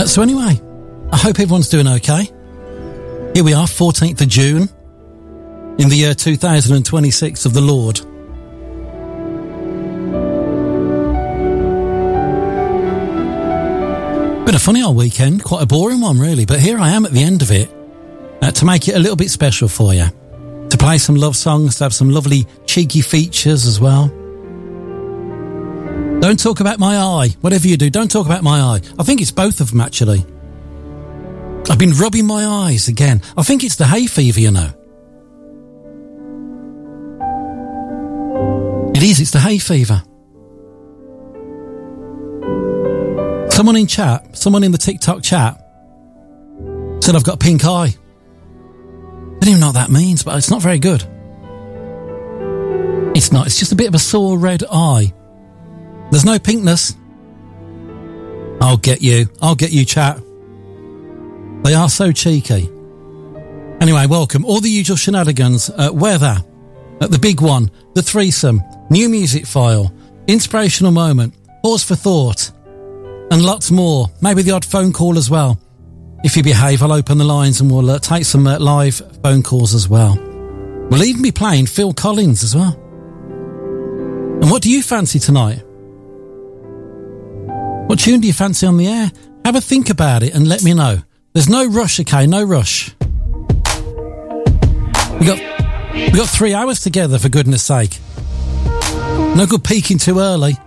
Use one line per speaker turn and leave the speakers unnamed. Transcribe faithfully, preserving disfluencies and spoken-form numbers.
Uh, so anyway, I hope everyone's doing okay. Here we are, fourteenth of June, in the year two thousand twenty-six of the Lord. Been a funny old weekend, quite a boring one really, but here I am at the end of it uh, to make it a little bit special for you. To play some love songs, to have some lovely cheeky features as well. Don't talk about my eye. Whatever you do, don't talk about my eye. I think it's both of them actually. I've been rubbing my eyes again. I think it's the hay fever, you know. It is, it's the hay fever. Someone in chat, someone in the TikTok chat said I've got a pink eye. I don't even know what that means, but it's not very good. It's not, it's just a bit of a sore red eye. There's no pinkness. I'll get you. I'll get you, chat. They are so cheeky. Anyway, welcome. All the usual shenanigans. Uh, weather. Uh, the big one. The threesome. New music file. Inspirational moment. Pause for thought. And lots more. Maybe the odd phone call as well. If you behave, I'll open the lines and we'll uh, take some uh, live phone calls as well. We'll even be playing Phil Collins as well. And what do you fancy tonight? What tune do you fancy on the air? Have a think about it and let me know. There's no rush, okay? No rush. We got we got three hours together, for goodness sake. No good peaking too early.